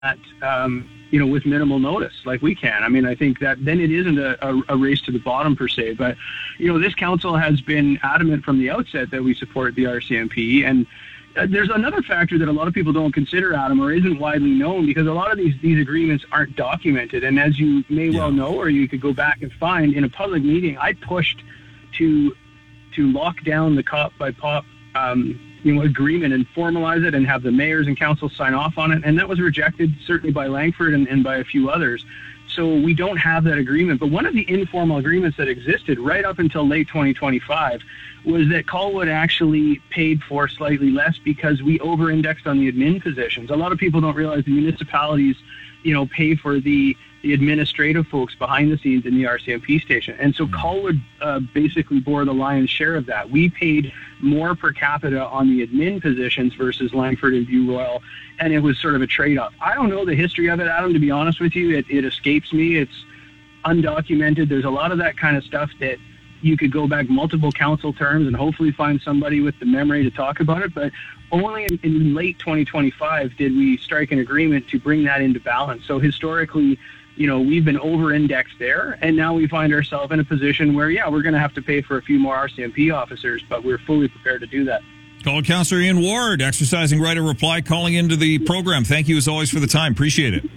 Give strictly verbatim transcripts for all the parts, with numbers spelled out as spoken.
that, um, you know, with minimal notice, like we can. I mean, I think that then it isn't a, a, a race to the bottom per se, but, you know, this council has been adamant from the outset that we support the R C M P. And uh, there's another factor that a lot of people don't consider, Adam, or isn't widely known, because a lot of these, these agreements aren't documented. And as you may yeah. well know, or you could go back and find, in a public meeting, I pushed to to lock down the cop by pop um, you know, agreement and formalize it and have the mayors and councils sign off on it. And that was rejected certainly by Langford and, and by a few others. So we don't have that agreement. But one of the informal agreements that existed right up until late twenty twenty-five was that Colwood actually paid for slightly less because we over-indexed on the admin positions. A lot of people don't realize the municipalities, you know, pay for the the administrative folks behind the scenes in the R C M P station. And so Colwood uh, basically bore the lion's share of that. We paid more per capita on the admin positions versus Langford and View Royal, and it was sort of a trade-off. I don't know the history of it, Adam, to be honest with you. It, it escapes me. It's undocumented. There's a lot of that kind of stuff that you could go back multiple council terms and hopefully find somebody with the memory to talk about it. But only in, in late twenty twenty-five did we strike an agreement to bring that into balance. So historically, you know, we've been over-indexed there, and now we find ourselves in a position where, yeah, we're going to have to pay for a few more R C M P officers, but we're fully prepared to do that. Call Councillor Ian Ward, exercising right of reply, calling into the program. Thank you, as always, for the time. Appreciate it.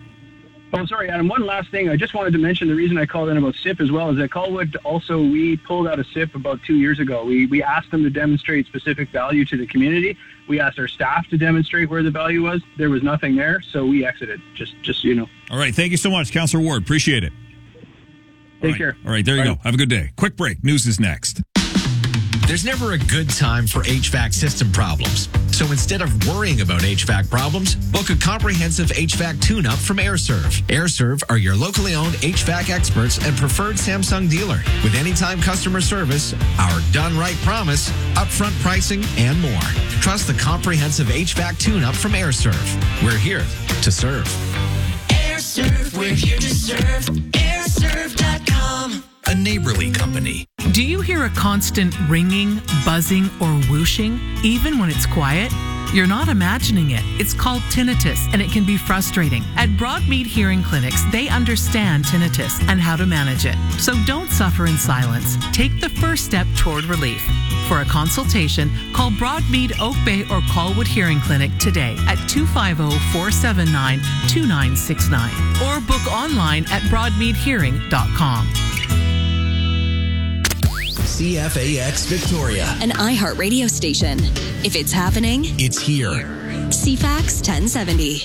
Oh, sorry, Adam. One last thing. I just wanted to mention the reason I called in about S I P as well is that Colwood also, we pulled out a S I P about two years ago. We we asked them to demonstrate specific value to the community. We asked our staff to demonstrate where the value was. There was nothing there, so we exited, just, just so you know. All right. Thank you so much, Councillor Ward. Appreciate it. Take All right. care. All right. There you Bye. go. Have a good day. Quick break. News is next. There's never a good time for H V A C system problems. So instead of worrying about H V A C problems, book a comprehensive H V A C tune-up from AirServe. AirServe are your locally owned H V A C experts and preferred Samsung dealer with anytime customer service, our done right promise, upfront pricing, and more. Trust the comprehensive H V A C tune-up from AirServe. We're here to serve. AirServe, we're here to serve. air serve dot com. A neighborly company. Do you hear a constant ringing, buzzing, or whooshing, even when it's quiet? You're not imagining it. It's called tinnitus, and it can be frustrating. At Broadmead Hearing Clinics, they understand tinnitus and how to manage it. So don't suffer in silence. Take the first step toward relief. For a consultation, call Broadmead Oak Bay or Colwood Hearing Clinic today at two five zero, four seven nine, two nine six nine or book online at broadmead hearing dot com. C F A X Victoria, an iHeart radio station. If it's happening, it's here. C FAX ten seventy.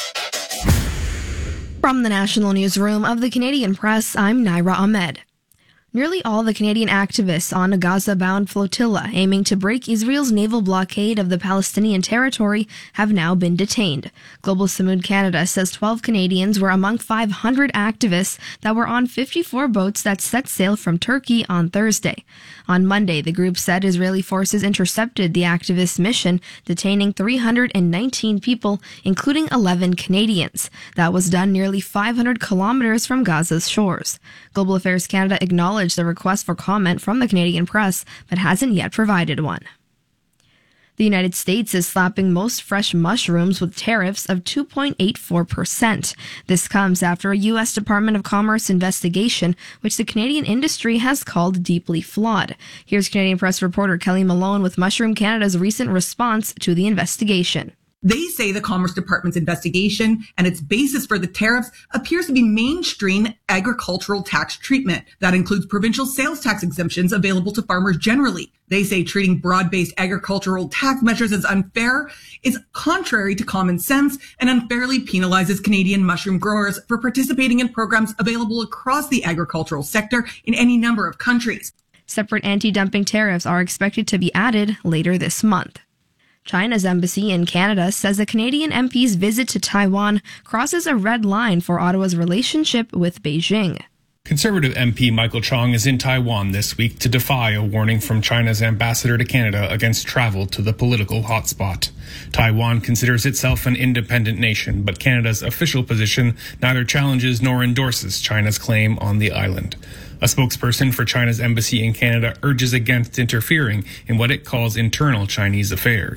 From the National Newsroom of the Canadian Press, I'm Naira Ahmed. Nearly all the Canadian activists on a Gaza-bound flotilla aiming to break Israel's naval blockade of the Palestinian territory have now been detained. Global Samud Canada says twelve Canadians were among five hundred activists that were on fifty-four boats that set sail from Turkey on Thursday. On Monday, the group said Israeli forces intercepted the activists' mission, detaining three hundred nineteen people, including eleven Canadians. That was done nearly five hundred kilometers from Gaza's shores. Global Affairs Canada acknowledged the request for comment from the Canadian press, but hasn't yet provided one. The United States is slapping most fresh mushrooms with tariffs of two point eight four percent. This comes after a U S Department of Commerce investigation, which the Canadian industry has called deeply flawed. Here's Canadian Press reporter Kelly Malone with Mushroom Canada's recent response to the investigation. They say the Commerce Department's investigation and its basis for the tariffs appears to be mainstream agricultural tax treatment. That includes provincial sales tax exemptions available to farmers generally. They say treating broad-based agricultural tax measures as unfair is contrary to common sense and unfairly penalizes Canadian mushroom growers for participating in programs available across the agricultural sector in any number of countries. Separate anti-dumping tariffs are expected to be added later this month. China's embassy in Canada says a Canadian M P's visit to Taiwan crosses a red line for Ottawa's relationship with Beijing. Conservative M P Michael Chong is in Taiwan this week to defy a warning from China's ambassador to Canada against travel to the political hotspot. Taiwan considers itself an independent nation, but Canada's official position neither challenges nor endorses China's claim on the island. A spokesperson for China's embassy in Canada urges against interfering in what it calls internal Chinese affairs.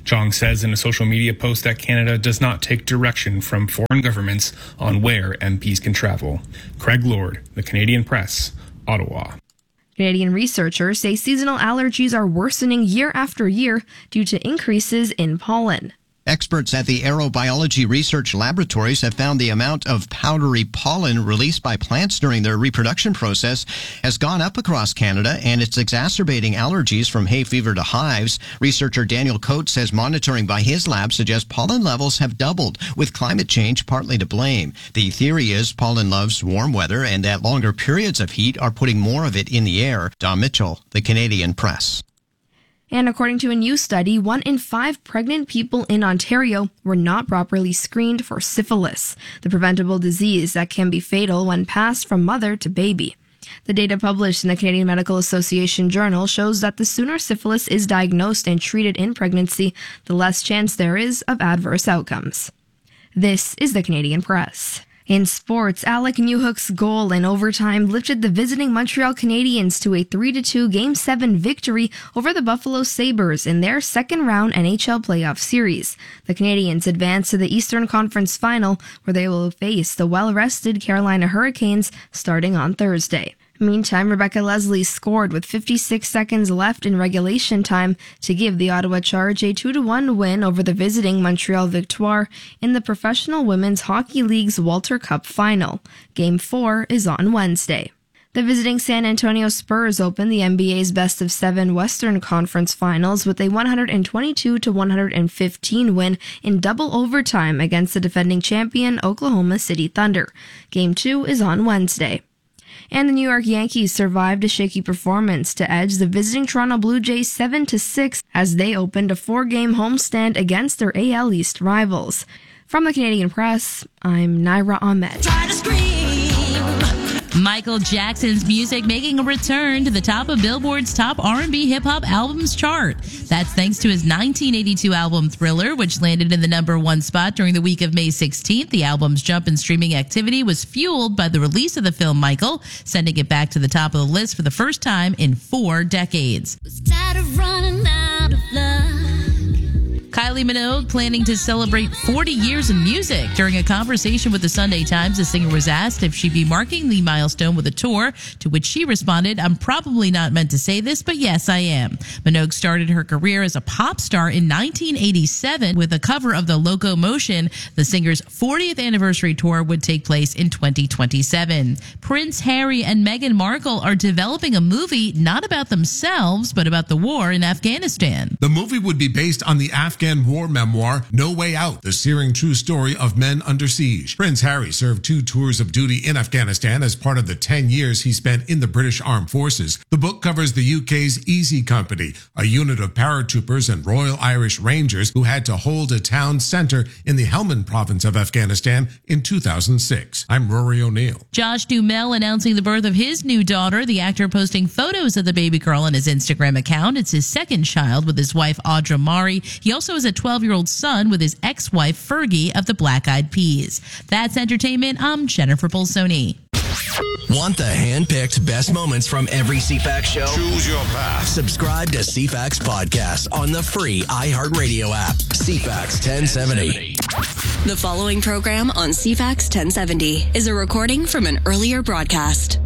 Chong says in a social media post that Canada does not take direction from foreign governments on where M Ps can travel. Craig Lord, The Canadian Press, Ottawa. Canadian researchers say seasonal allergies are worsening year after year due to increases in pollen. Experts at the Aerobiology Research Laboratories have found the amount of powdery pollen released by plants during their reproduction process has gone up across Canada, and it's exacerbating allergies from hay fever to hives. Researcher Daniel Coates says monitoring by his lab suggests pollen levels have doubled, with climate change partly to blame. The theory is pollen loves warm weather and that longer periods of heat are putting more of it in the air. Don Mitchell, The Canadian Press. And according to a new study, one in five pregnant people in Ontario were not properly screened for syphilis, the preventable disease that can be fatal when passed from mother to baby. The data published in the Canadian Medical Association Journal shows that the sooner syphilis is diagnosed and treated in pregnancy, the less chance there is of adverse outcomes. This is the Canadian Press. In sports, Alec Newhook's goal in overtime lifted the visiting Montreal Canadiens to a three to two Game seven victory over the Buffalo Sabres in their second-round N H L playoff series. The Canadiens advance to the Eastern Conference Final, where they will face the well-rested Carolina Hurricanes starting on Thursday. Meantime, Rebecca Leslie scored with fifty-six seconds left in regulation time to give the Ottawa Charge a two to one win over the visiting Montreal Victoire in the Professional Women's Hockey League's Walter Cup Final. Game four is on Wednesday. The visiting San Antonio Spurs opened the N B A's best of seven Western Conference Finals with a one twenty-two to one fifteen win in double overtime against the defending champion Oklahoma City Thunder. Game two is on Wednesday. And the New York Yankees survived a shaky performance to edge the visiting Toronto Blue Jays seven to six as they opened a four-game homestand against their A L East rivals. From the Canadian Press, I'm Naira Ahmed. Try to scream. Michael Jackson's music making a return to the top of Billboard's top R and B hip-hop albums chart. That's thanks to his nineteen eighty-two album Thriller, which landed in the number one spot during the week of May sixteenth. The album's jump in streaming activity was fueled by the release of the film Michael, sending it back to the top of the list for the first time in four decades. Was tired of running out of luck. Kylie Minogue planning to celebrate forty years in music. During a conversation with the Sunday Times, the singer was asked if she'd be marking the milestone with a tour, to which she responded, "I'm probably not meant to say this, but yes, I am." Minogue started her career as a pop star in nineteen eighty-seven with a cover of the Locomotion. The singer's fortieth anniversary tour would take place in twenty twenty-seven. Prince Harry and Meghan Markle are developing a movie not about themselves, but about the war in Afghanistan. The movie would be based on the Afghan war memoir, No Way Out, the searing true story of men under siege. Prince Harry served two tours of duty in Afghanistan as part of the ten years he spent in the British Armed Forces. The book covers the U K's Easy Company, a unit of paratroopers and Royal Irish Rangers who had to hold a town center in the Helmand province of Afghanistan in two thousand six. I'm Rory O'Neill. Josh Duhamel announcing the birth of his new daughter, the actor posting photos of the baby girl on his Instagram account. It's his second child with his wife Audra Mari. He also has a twelve-year-old son with his ex-wife Fergie of the Black Eyed Peas. That's entertainment. I'm Jennifer Polsoni. Want the hand-picked best moments from every C FAX show? Choose your path. Subscribe to C FAX Podcast on the free iHeartRadio app. C FAX ten seventy. The following program on C FAX ten seventy is a recording from an earlier broadcast.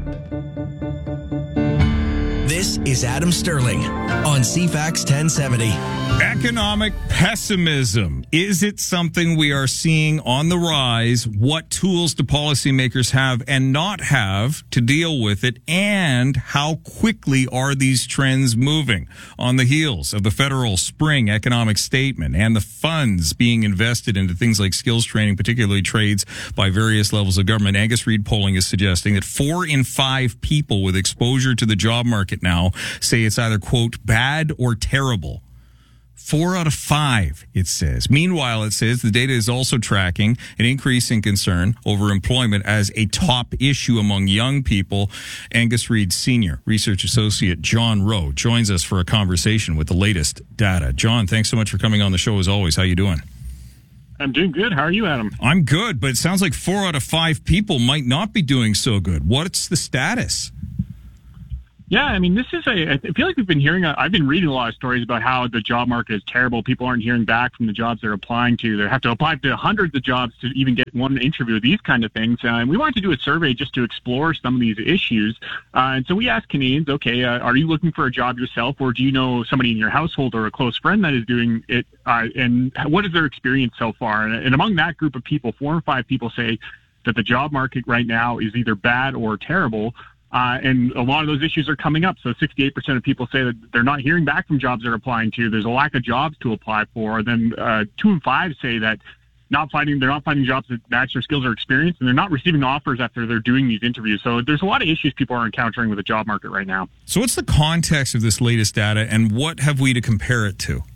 This is Adam Sterling on C FAX ten seventy. Economic pessimism. Is it something we are seeing on the rise? What tools do policymakers have and not have to deal with it? And how quickly are these trends moving on the heels of the federal spring economic statement and the funds being invested into things like skills training, particularly trades, by various levels of government? Angus Reid polling is suggesting that four in five people with exposure to the job market now say it's either, quote, bad or terrible. Four out of five, it says. Meanwhile, it says the data is also tracking an increasing concern over employment as a top issue among young people. Angus Reid Senior Research Associate John Rowe joins us for a conversation with the latest data. John, thanks so much for coming on the show as always. How you doing? I'm doing good. How are you, Adam? I'm good, but it sounds like four out of five people might not be doing so good. What's the status? Yeah, I mean, this is a, I feel like we've been hearing, I've been reading a lot of stories about how the job market is terrible. People aren't hearing back from the jobs they're applying to. They have to apply to hundreds of jobs to even get one interview, these kind of things. Uh, and we wanted to do a survey just to explore some of these issues. Uh, and so we asked Canadians, okay, uh, are you looking for a job yourself, or do you know somebody in your household or a close friend that is doing it? Uh, and what is their experience so far? And, and among that group of people, four or five people say that the job market right now is either bad or terrible. Uh, and a lot of those issues are coming up. So sixty-eight percent of people say that they're not hearing back from jobs they're applying to. There's a lack of jobs to apply for. Then uh, two in five say that not finding they're not finding jobs that match their skills or experience, and they're not receiving offers after they're doing these interviews. So there's a lot of issues people are encountering with the job market right now. So what's the context of this latest data, and what have we to compare it to?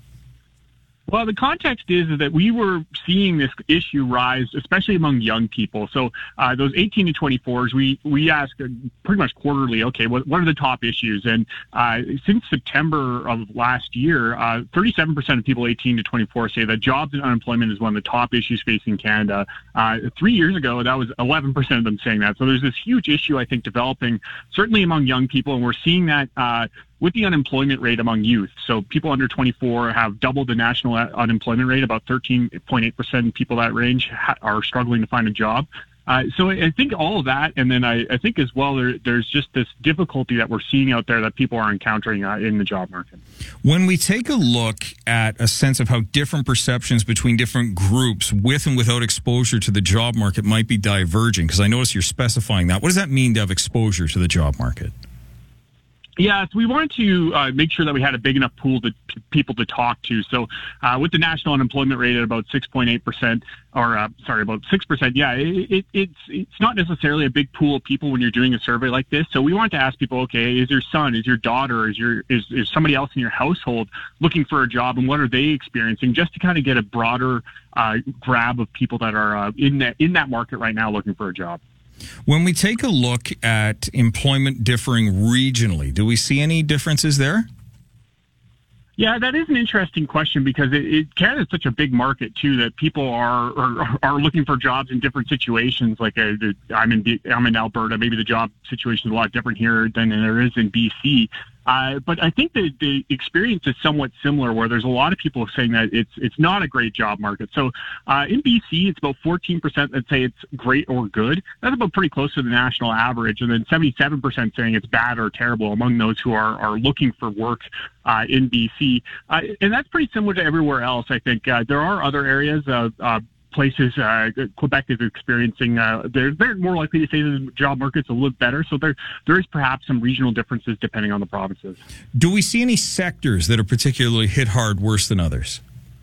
Well, the context is that we were seeing this issue rise, especially among young people. So uh, those eighteen to twenty-fours, we, we ask pretty much quarterly, okay, what, what are the top issues? And uh, since September of last year, uh, thirty-seven percent of people eighteen to twenty-four say that jobs and unemployment is one of the top issues facing Canada. Uh, three years ago, that was eleven percent of them saying that. So there's this huge issue, I think, developing, certainly among young people, and we're seeing that uh, with the unemployment rate among youth. So people under twenty-four have doubled the national unemployment rate. About thirteen point eight percent of people that range ha- are struggling to find a job. Uh, so I think all of that, and then I, I think as well, there, there's just this difficulty that we're seeing out there that people are encountering uh, in the job market. When we take a look at a sense of how different perceptions between different groups with and without exposure to the job market might be diverging, because I notice you're specifying that. What does that mean to have exposure to the job market? Yeah, so we wanted to uh, make sure that we had a big enough pool to p- people to talk to. So uh, with the national unemployment rate at about six point eight percent, or uh, sorry, about six percent, yeah, it, it, it's it's not necessarily a big pool of people when you're doing a survey like this. So we wanted to ask people, okay, is your son, is your daughter, is your is, is somebody else in your household looking for a job, and what are they experiencing, just to kind of get a broader uh, grab of people that are uh, in that in that market right now looking for a job. When we take a look at employment differing regionally, do we see any differences there? Yeah, that is an interesting question, because it, it Canada is such a big market too that people are are, are looking for jobs in different situations. Like uh, I'm in I'm in Alberta, maybe the job situation is a lot different here than there is in B C. Uh, but I think that the experience is somewhat similar, where there's a lot of people saying that it's it's not a great job market. So uh, in B C, it's about fourteen percent that say it's great or good. That's about pretty close to the national average. And then seventy-seven percent saying it's bad or terrible among those who are, are looking for work uh, in B C. Uh, and that's pretty similar to everywhere else, I think. Uh, there are other areas of uh, places uh, Quebec is experiencing, uh, they're, they're more likely to say that the job market's a little better. So there there is perhaps some regional differences depending on the provinces. Do we see any sectors that are particularly hit hard worse than others?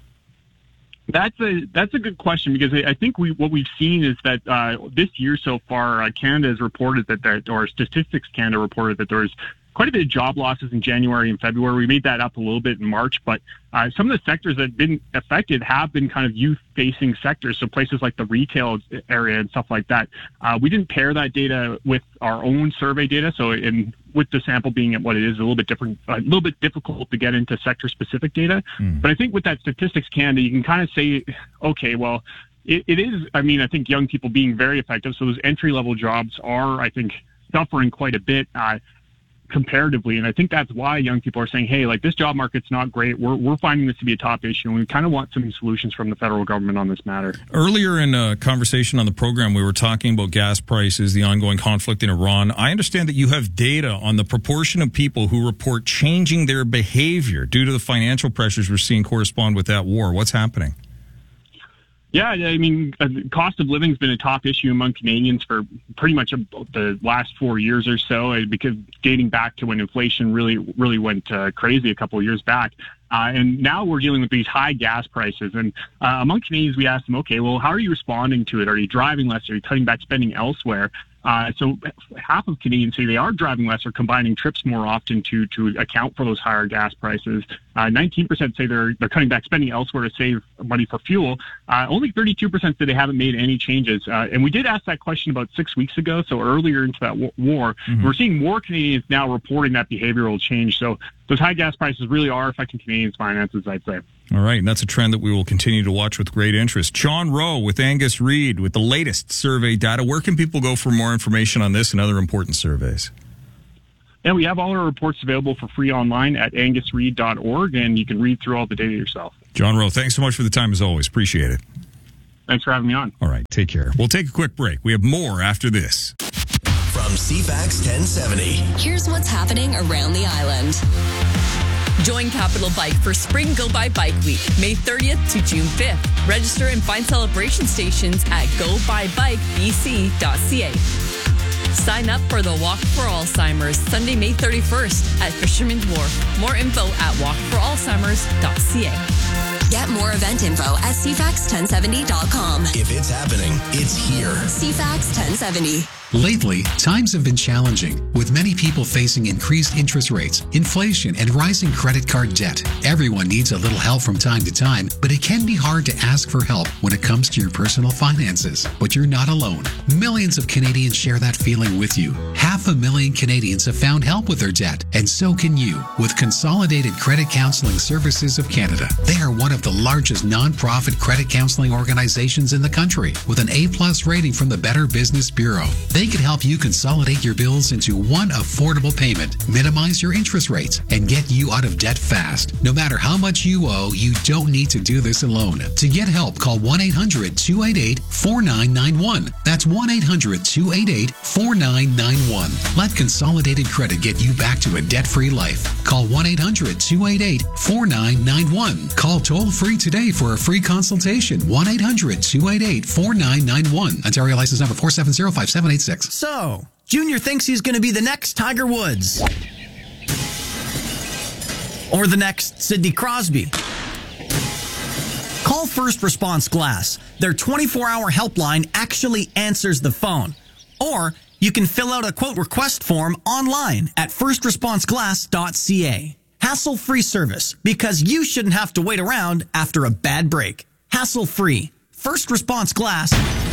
That's a that's a good question, because I, I think we what we've seen is that uh, this year so far, uh, Canada has reported that, that, or Statistics Canada reported that there was quite a bit of job losses in January and February. We made that up a little bit in March, but uh, some of the sectors that have been affected have been kind of youth-facing sectors, so places like the retail area and stuff like that. Uh, we didn't pair that data with our own survey data, so in, with the sample being at what it is, a little bit different, a little bit difficult to get into sector-specific data. Mm. But I think with that Statistics Canada, you can kind of say, okay, well, it, it is, I mean, I think young people being very effective, so those entry-level jobs are, I think, suffering quite a bit. Uh, comparatively, and I think that's why young people are saying, hey, like, this job market's not great. We're we're finding this to be a top issue, and we kind of want some solutions from the federal government on this matter. Earlier in a conversation on the program, we were talking about gas prices, the ongoing conflict in Iran. I understand that you have data on the proportion of people who report changing their behavior due to the financial pressures we're seeing correspond with that war. What's happening? Yeah, I mean, uh, cost of living has been a top issue among Canadians for pretty much a, the last four years or so, uh, because dating back to when inflation really, really went uh, crazy a couple of years back. Uh, and now we're dealing with these high gas prices. And uh, among Canadians, we asked them, okay, well, how are you responding to it? Are you driving less? Are you cutting back spending elsewhere? Uh, so half of Canadians say they are driving less or combining trips more often to to account for those higher gas prices. Uh, nineteen percent say they're they're cutting back spending elsewhere to save money for fuel. Uh, only thirty-two percent say they haven't made any changes. Uh, and we did ask that question about six weeks ago, so earlier into that w- war. Mm-hmm. We're seeing more Canadians now reporting that behavioral change. So those high gas prices really are affecting Canadians' finances, I'd say. All right, and that's a trend that we will continue to watch with great interest. Sean Rowe with Angus Reid with the latest survey data. Where can people go for more information on this and other important surveys? And we have all our reports available for free online at angus reid dot org, and you can read through all the data yourself. John Rowe, thanks so much for the time as always. Appreciate it. Thanks for having me on. All right, take care. We'll take a quick break. We have more after this. From C FAX ten seventy. Here's what's happening around the island. Join Capital Bike for Spring Go By Bike Week, May thirtieth to June fifth. Register and find celebration stations at go by bike b c dot c a. Sign up for the Walk for Alzheimer's Sunday, May thirty-first at Fisherman's Wharf. More info at walk for alzheimers dot c a. Get more event info at c fax ten seventy dot com. If it's happening, it's here. C FAX ten seventy. Lately, times have been challenging, with many people facing increased interest rates, inflation, and rising credit card debt. Everyone needs a little help from time to time, but it can be hard to ask for help when it comes to your personal finances. But you're not alone. Millions of Canadians share that feeling with you. Half a million Canadians have found help with their debt, and so can you, with Consolidated Credit Counseling Services of Canada. They are one of the largest non-profit credit counseling organizations in the country, with an A-plus rating from the Better Business Bureau. They can help you consolidate your bills into one affordable payment, minimize your interest rates, and get you out of debt fast. No matter how much you owe, you don't need to do this alone. To get help, call one eight hundred two eight eight four nine nine one. That's one eight hundred two eight eight four nine nine one. Let Consolidated Credit get you back to a debt-free life. Call one eight hundred two eight eight four nine nine one. Call toll-free today for a free consultation. one eight hundred two eight eight four nine nine one. Ontario license number four seven zero five seven eight six. So, Junior thinks he's going to be the next Tiger Woods. Or the next Sidney Crosby. Call First Response Glass. Their twenty-four hour helpline actually answers the phone. Or you can fill out a quote request form online at first response glass dot c a. Hassle-free service, because you shouldn't have to wait around after a bad break. Hassle-free. First Response Glass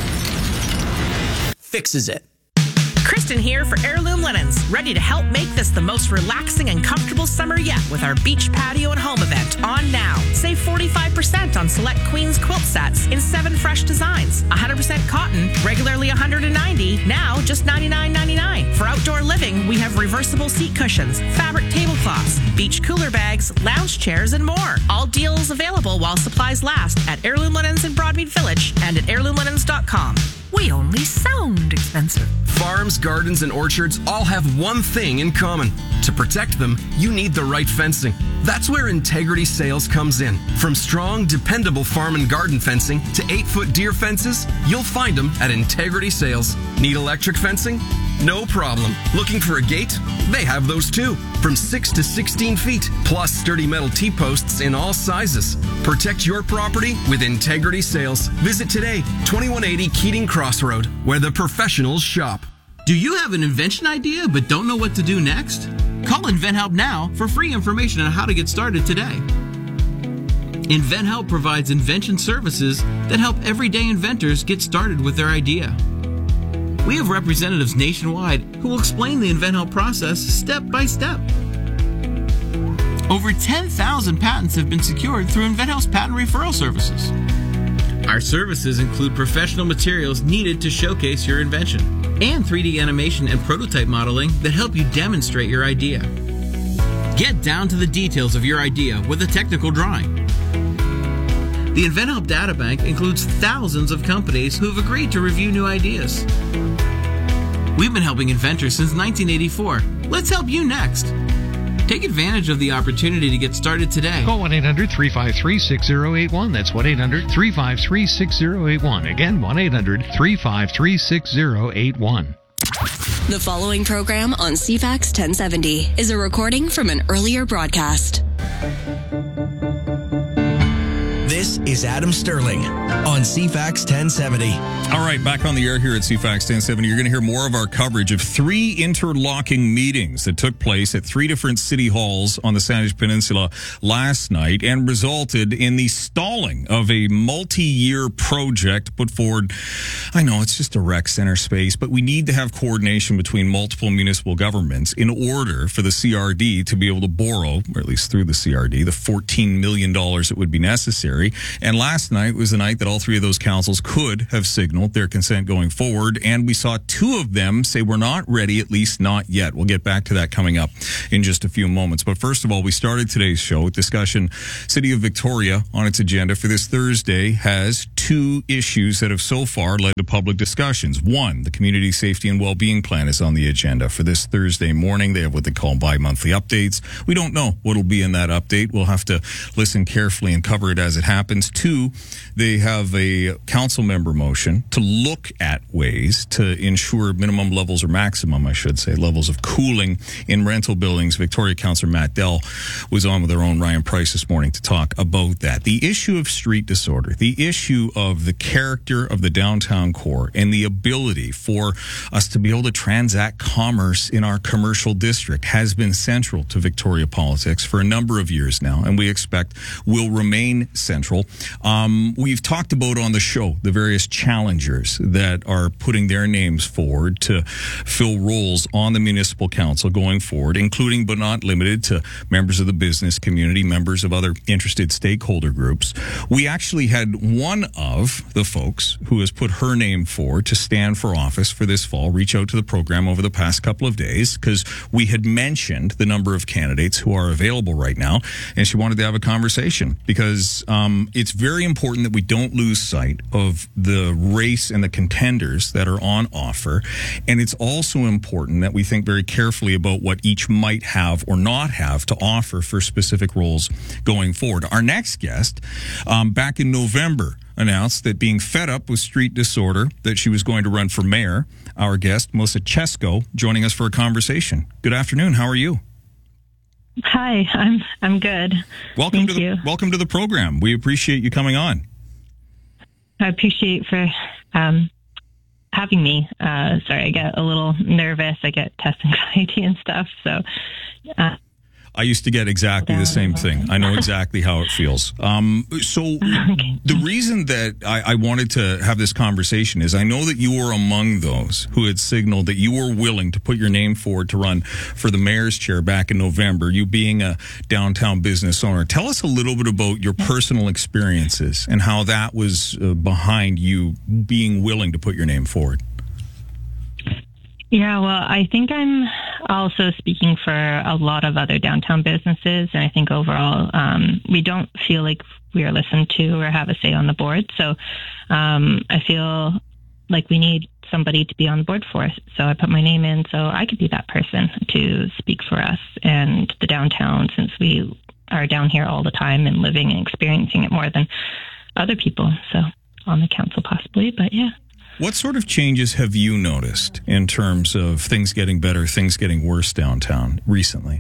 fixes it. Kristen here for Heirloom Linens, ready to help make this the most relaxing and comfortable summer yet with our beach patio and home event on now. Save forty-five percent on select Queen's quilt sets in seven fresh designs. one hundred percent cotton, regularly one hundred ninety dollars, now just ninety-nine ninety-nine. For outdoor living, we have reversible seat cushions, fabric tablecloths, beach cooler bags, lounge chairs, and more. All deals available while supplies last at Heirloom Linens in Broadmead Village and at heirloom linens dot com. We only sound expensive. Farms, gardens, and orchards all have one thing in common. To protect them, you need the right fencing. That's where Integrity Sales comes in. From strong, dependable farm and garden fencing to eight-foot deer fences, you'll find them at Integrity Sales. Need electric fencing? No problem. Looking for a gate? They have those too. From six to sixteen feet, plus sturdy metal T-posts in all sizes. Protect your property with Integrity Sales. Visit today, twenty-one eighty Keating Crossroad, where the professionals shop. Do you have an invention idea but don't know what to do next? Call InventHelp now for free information on how to get started today. InventHelp provides invention services that help everyday inventors get started with their idea. We have representatives nationwide who will explain the InventHelp process step by step. Over ten thousand patents have been secured through InventHelp's patent referral services. Our services include professional materials needed to showcase your invention and three D animation and prototype modeling that help you demonstrate your idea. Get down to the details of your idea with a technical drawing. The InventHelp Databank includes thousands of companies who have agreed to review new ideas. We've been helping inventors since nineteen eighty-four. Let's help you next. Take advantage of the opportunity to get started today. Call one eight hundred three five three six zero eight one. That's one eight hundred three five three six zero eight one. Again, one eight hundred three five three six zero eight one. The following program on C FAX ten seventy is a recording from an earlier broadcast. This is Adam Sterling on C FAX ten seventy. All right, back on the air here at C FAX ten seventy. You're going to hear more of our coverage of three interlocking meetings that took place at three different city halls on the Saanich Peninsula last night and resulted in the stalling of a multi-year project put forward. I know it's just a rec center space, but we need to have coordination between multiple municipal governments in order for the C R D to be able to borrow, or at least through the C R D, the fourteen million dollars that would be necessary And last night was the night that all three of those councils could have signaled their consent going forward. And we saw two of them say we're not ready, at least not yet. We'll get back to that coming up in just a few moments. But first of all, we started today's show with discussion. City of Victoria on its agenda for this Thursday has two issues that have so far led to public discussions. One, the Community Safety and Wellbeing Plan is on the agenda for this Thursday morning. They have what they call bi-monthly updates. We don't know what will be in that update. We'll have to listen carefully and cover it as it happens. Two, they have a council member motion to look at ways to ensure minimum levels, or maximum, I should say, levels of cooling in rental buildings. Victoria Councillor Matt Dell was on with our own Ryan Price this morning to talk about that. The issue of street disorder, the issue of the character of the downtown core, and the ability for us to be able to transact commerce in our commercial district has been central to Victoria politics for a number of years now, and we expect will remain central. Um, we've talked about on the show the various challengers that are putting their names forward to fill roles on the municipal council going forward, including but not limited to members of the business community, members of other interested stakeholder groups. We actually had one of the folks who has put her name forward to stand for office for this fall reach out to the program over the past couple of days, because we had mentioned the number of candidates who are available right now, and she wanted to have a conversation because um, it's very important that we don't lose sight of the race and the contenders that are on offer, and it's also important that we think very carefully about what each might have or not have to offer for specific roles going forward. Our next guest, um, back in November, announced that being fed up with street disorder, that she was going to run for mayor. Our guest, Melissa Chesko, joining us for a conversation. Good afternoon. How are you? Hi, I'm I'm good. Welcome Thank to the you. welcome to the program. We appreciate you coming on. I appreciate for um, having me. Uh, sorry, I get a little nervous. I get test anxiety and stuff. So. Uh, I used to get exactly the same thing. I know exactly how it feels. Um, so okay. The reason that I, I wanted to have this conversation is I know that you were among those who had signaled that you were willing to put your name forward to run for the mayor's chair back in November, you being a downtown business owner. Tell us a little bit about your personal experiences and how that was uh, behind you being willing to put your name forward. Yeah, well, I think I'm also speaking for a lot of other downtown businesses. And I think overall, um, we don't feel like we are listened to or have a say on the board. So um, I feel like we need somebody to be on the board for us. So I put my name in so I could be that person to speak for us and the downtown, since we are down here all the time and living and experiencing it more than other people. So on the council possibly, but yeah. What sort of changes have you noticed in terms of things getting better, things getting worse downtown recently?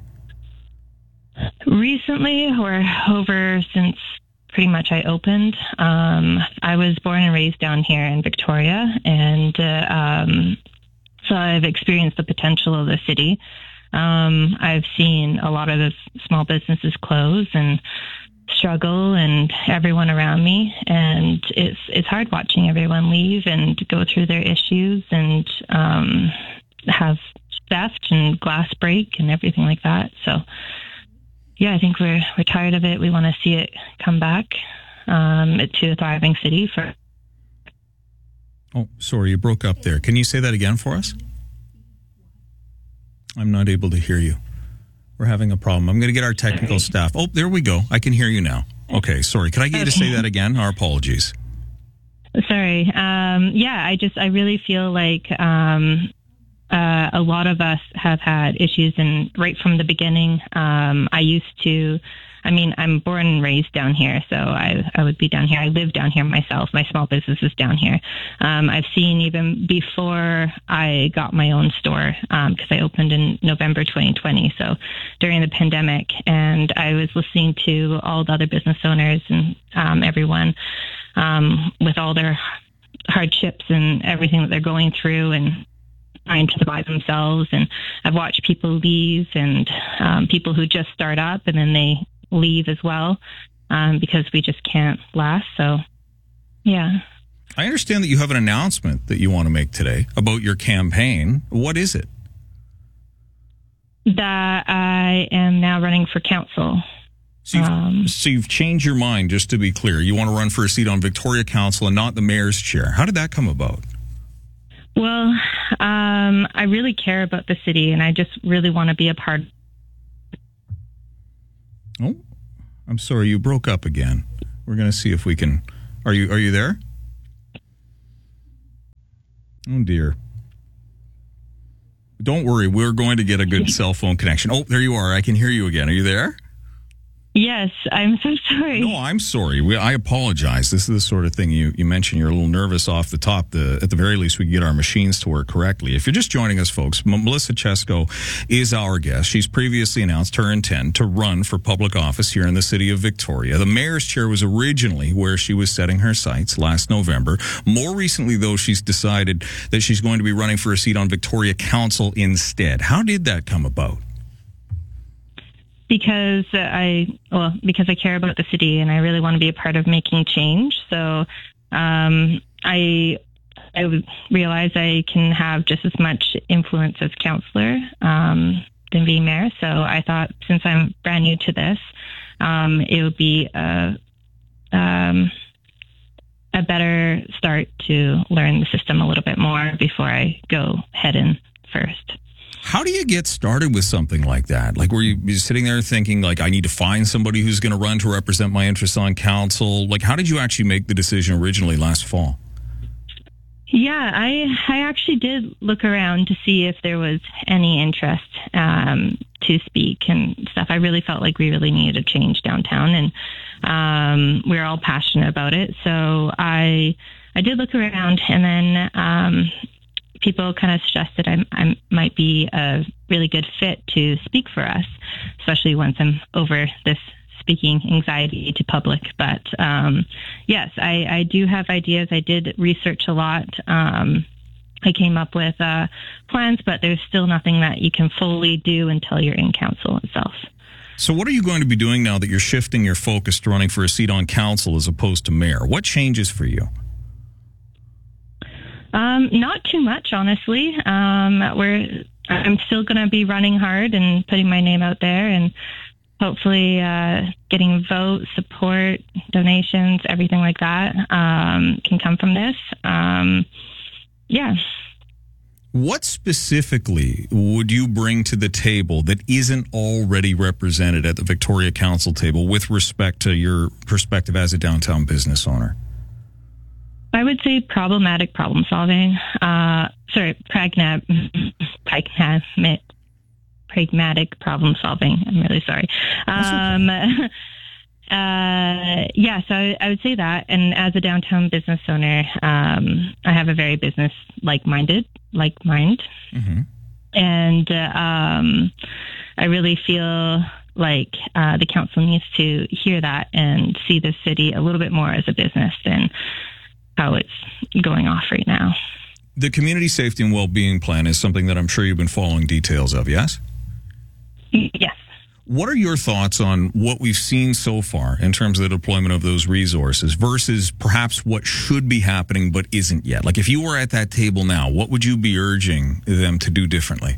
Recently, or over since pretty much I opened, um, I was born and raised down here in Victoria, and uh, um, so I've experienced the potential of the city. Um, I've seen a lot of the small businesses close and struggle, and everyone around me, and it's it's hard watching everyone leave and go through their issues and um, have theft and glass break and everything like that. So yeah, I think we're we're tired of it. We want to see it come back um, to a thriving city. For oh, sorry, you broke up there. Can you say that again for us? I'm not able to hear you. We're having a problem. I'm going to get our technical staff. Oh, there we go. I can hear you now. Okay, sorry. Can I get you to say that again? Our apologies. Sorry. Um, yeah, I just, I really feel like um, uh, a lot of us have had issues, and right from the beginning, um, I used to, I mean, I'm born and raised down here, so I, I would be down here. I live down here myself. My small business is down here. Um, I've seen even before I got my own store, because um, I opened in November twenty twenty, so during the pandemic, and I was listening to all the other business owners and um, everyone um, with all their hardships and everything that they're going through and trying to survive themselves. And I've watched people leave, and um, people who just start up and then they leave as well, um, because we just can't last. So, yeah. I understand that you have an announcement that you want to make today about your campaign. What is it? That I am now running for council. So you've, Um, so you've changed your mind, just to be clear. You want to run for a seat on Victoria Council and not the mayor's chair. How did that come about? well, um, I really care about the city, and I just really want to be a part. Oh, I'm sorry, you broke up again. We're going to see if we can. Are you Are you there? Oh dear. Don't worry, we're going to get a good cell phone connection. Oh, there you are. I can hear you again. Are you there? Yes, I'm so sorry. No, I'm sorry. We, I apologize. This is the sort of thing you, you mentioned. You're a little nervous off the top. The, at the very least, we can get our machines to work correctly. If you're just joining us, folks, M- Melissa Chesko is our guest. She's previously announced her intent to run for public office here in the city of Victoria. The mayor's chair was originally where she was setting her sights last November. More recently, though, she's decided that she's going to be running for a seat on Victoria Council instead. How did that come about? Because I, well, because I care about the city and I really want to be a part of making change. So um, I, I realize I can have just as much influence as councillor um, than being mayor. So I thought, since I'm brand new to this, um, it would be a, um, a better start to learn the system a little bit more before I go head in first. How do you get started with something like that? Like, were you you sitting there thinking, like, I need to find somebody who's going to run to represent my interests on council? Like, how did you actually make the decision originally last fall? Yeah, I I actually did look around to see if there was any interest um, to speak and stuff. I really felt like we really needed a change downtown, and um, we we're all passionate about it. So I I did look around, and then um, people kind of suggested I, I might be a really good fit to speak for us, especially once I'm over this speaking anxiety to public. But um, yes, I, I do have ideas. I did research a lot. Um, I came up with uh, plans, but there's still nothing that you can fully do until you're in council itself. So what are you going to be doing now that you're shifting your focus to running for a seat on council as opposed to mayor? What changes for you? Um, not too much, honestly. Um, we're I'm still going to be running hard and putting my name out there, and hopefully uh, getting vote, support, donations, everything like that um, can come from this. Um, yeah. What specifically would you bring to the table that isn't already represented at the Victoria Council table with respect to your perspective as a downtown business owner? I would say problematic problem solving. Uh, sorry, pragmatic, pragmatic, pragmatic problem solving. I'm really sorry. Um, uh, yeah, so I, I would say that. And as a downtown business owner, um, I have a very business like-minded, like mind. Mm-hmm. And uh, um, I really feel like uh, the council needs to hear that and see the city a little bit more as a business than how it's going off right now. The Community Safety and Wellbeing Plan is something that I'm sure you've been following details of, yes? Yes. What are your thoughts on what we've seen so far in terms of the deployment of those resources versus perhaps what should be happening but isn't yet? Like, if you were at that table now, what would you be urging them to do differently?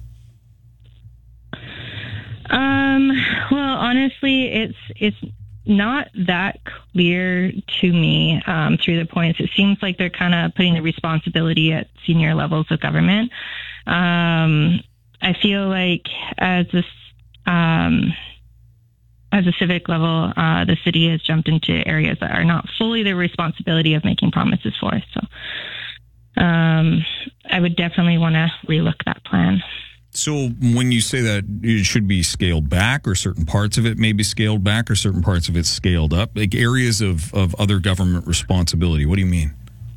Um, well, honestly, it's it's not that clear to me um, through the points. It seems like they're kind of putting the responsibility at senior levels of government. Um, I feel like as a um, as a civic level, uh, the city has jumped into areas that are not fully their responsibility of making promises for us. So um, I would definitely want to relook that plan. So when you say that it should be scaled back, or certain parts of it may be scaled back, or certain parts of it scaled up, like areas of, of other government responsibility, what do you mean?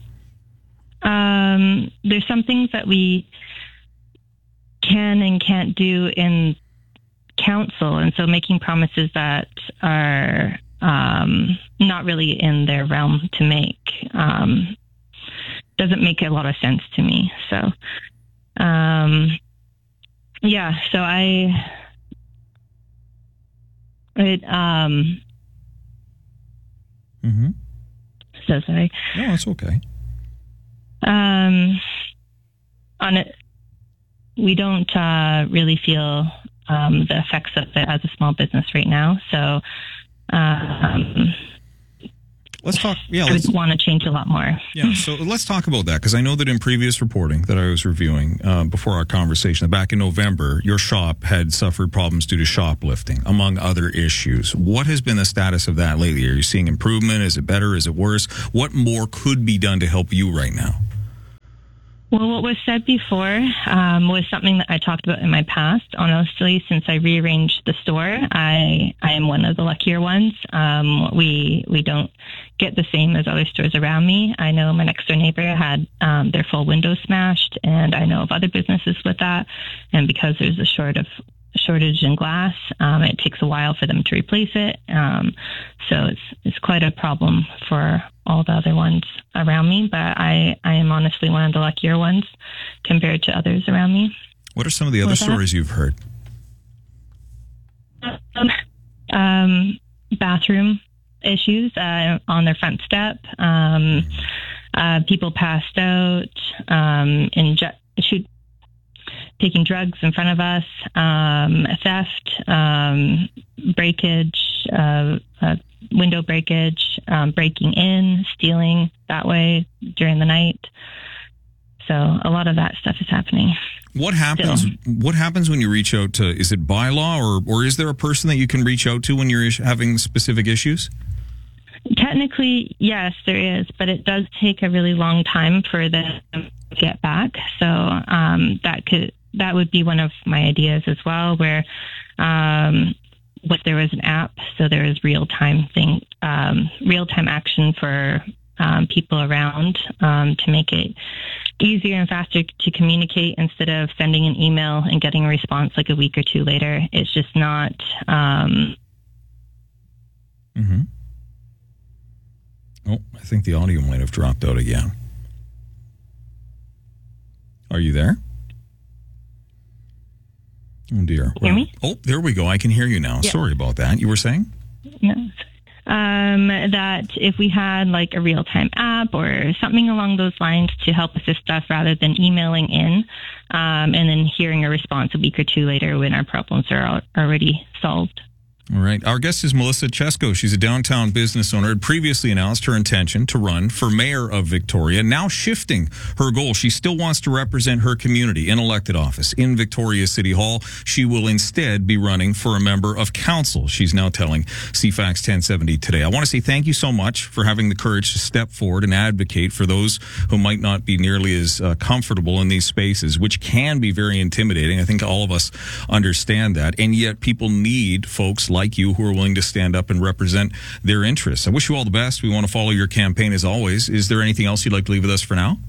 Um, there's some things that we can and can't do in council, and so making promises that are um, not really in their realm to make um, doesn't make a lot of sense to me. So, um, yeah, so I, it, um, mm-hmm. so sorry. No, it's okay. Um, on it, we don't uh, really feel um, the effects of it as a small business right now. So um, let's talk. Yeah, I would want to change a lot more. Yeah, so let's talk about that, because I know that in previous reporting that I was reviewing uh, before our conversation, that back in November, your shop had suffered problems due to shoplifting, among other issues. What has been the status of that lately? Are you seeing improvement? Is it better? Is it worse? What more could be done to help you right now? Well, what was said before um, was something that I talked about in my past. Honestly, since I rearranged the store, I I am one of the luckier ones. Um, we we don't get the same as other stores around me. I know my next door neighbor had um, their full window smashed, and I know of other businesses with that. And because there's a short of shortage in glass, um, it takes a while for them to replace it. Um, so it's it's quite a problem for all the other ones around me, but I, I am honestly one of the luckier ones compared to others around me. What are some of the other With that? stories you've heard? Um, um, bathroom issues uh, on their front step, um, uh, people passed out, um, inje- shoot, taking drugs in front of us, um, theft, um, breakage, uh, uh, window breakage, um, breaking in, stealing that way during the night. So a lot of that stuff is happening. What happens? Still. What happens when you reach out to? Is it by law, or or is there a person that you can reach out to when you're ish- having specific issues? Technically, yes, there is, but it does take a really long time for them to get back. So um, that could that would be one of my ideas as well, where um, what there was an app, so there is real time thing, um, real time action for um, people around um, to make it easier and faster to communicate instead of sending an email and getting a response like a week or two later. It's just not. Um, mm-hmm. Oh, I think the audio might have dropped out again. Are you there? Oh, dear. Hear me? Oh, there we go. I can hear you now. Yeah. Sorry about that. You were saying? No. Um, that if we had like a real-time app or something along those lines to help assist us rather than emailing in um, and then hearing a response a week or two later when our problems are al- already solved. All right. Our guest is Melissa Chesko. She's a downtown business owner. Had previously announced her intention to run for mayor of Victoria, now shifting her goal. She still wants to represent her community in elected office in Victoria City Hall. She will instead be running for a member of council. She's now telling C FAX ten seventy today. I want to say thank you so much for having the courage to step forward and advocate for those who might not be nearly as uh, comfortable in these spaces, which can be very intimidating. I think all of us understand that. And yet people need folks like like you who are willing to stand up and represent their interests. I wish you all the best. We want to follow your campaign as always. Is there anything else you'd like to leave with us for now?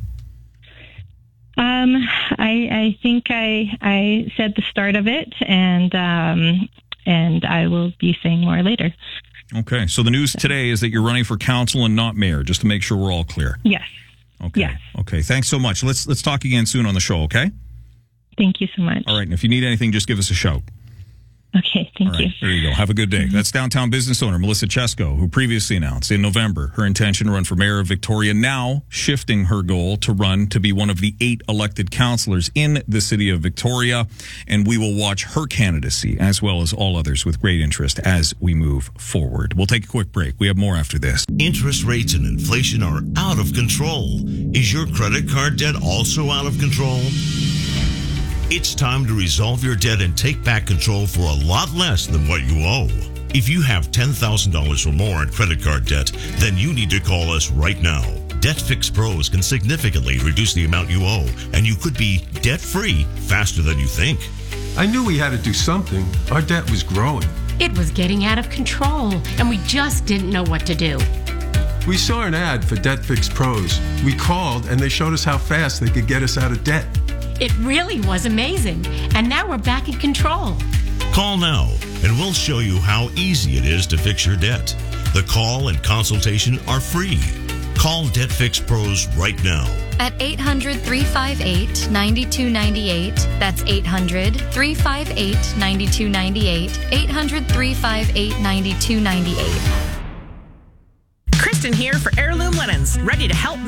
Um, I, I think I, I said the start of it, and um, and I will be saying more later. Okay. So the news today is that you're running for council and not mayor, just to make sure we're all clear. Yes. Okay. Yes. Okay. Thanks so much. Let's let's talk again soon on the show, okay? Thank you so much. All right. And if you need anything, just give us a shout. Okay, thank All right, you. There you go. Have a good day. That's downtown business owner Melissa Chesko, who previously announced in November her intention to run for mayor of Victoria, now shifting her goal to run to be one of the eight elected councillors in the city of Victoria. And we will watch her candidacy as well as all others with great interest as we move forward. We'll take a quick break. We have more after this. Interest rates and inflation are out of control. Is your credit card debt also out of control? It's time to resolve your debt and take back control for a lot less than what you owe. If you have ten thousand dollars or more in credit card debt, then you need to call us right now. DebtFix Pros can significantly reduce the amount you owe, and you could be debt-free faster than you think. I knew we had to do something. Our debt was growing. It was getting out of control, and we just didn't know what to do. We saw an ad for DebtFix Pros. We called, and they showed us how fast they could get us out of debt. It really was amazing, and now we're back in control. Call now, and we'll show you how easy it is to fix your debt. The call and consultation are free. Call DebtFix Pros right now. At eight hundred, three five eight, nine two nine eight. That's eight hundred, three five eight, nine two nine eight. eight hundred, three five eight, nine two nine eight. Kristen here for Heirloom Linens, ready to help